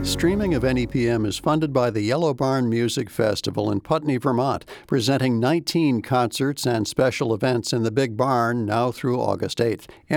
Streaming of NEPM is funded by the Yellow Barn Music Festival in Putney, Vermont, presenting 19 concerts and special events in the Big Barn now through August 8th.